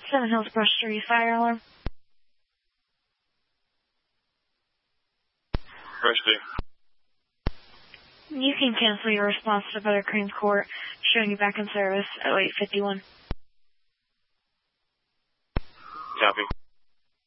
Seven Hills Brush 3 fire alarm. Rusty. You can cancel your response to Buttercream Court, showing you back in service at 851. Copy.